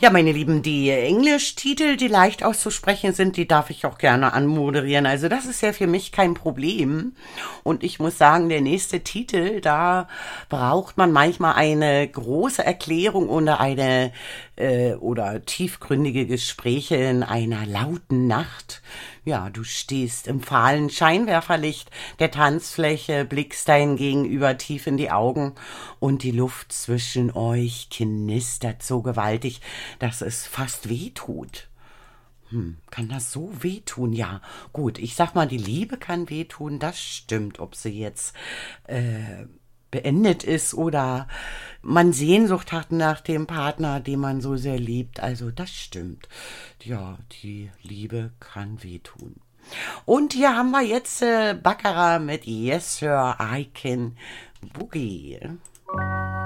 Ja, meine Lieben, die Englischtitel, die leicht auszusprechen sind, die darf ich auch gerne anmoderieren. Also das ist ja für mich kein Problem. Und ich muss sagen, der nächste Titel, da braucht man manchmal eine große Erklärung oder tiefgründige Gespräche in einer lauten Nacht. Ja, du stehst im fahlen Scheinwerferlicht der Tanzfläche, blickst dein Gegenüber tief in die Augen und die Luft zwischen euch knistert so gewaltig, dass es fast wehtut. Kann das so wehtun? Ja, gut, ich sag mal, die Liebe kann wehtun, das stimmt, ob sie jetzt beendet ist oder man Sehnsucht hat nach dem Partner, den man so sehr liebt. Also das stimmt. Ja, die Liebe kann wehtun. Und hier haben wir jetzt Baccarat mit Yes Sir, I Can Boogie.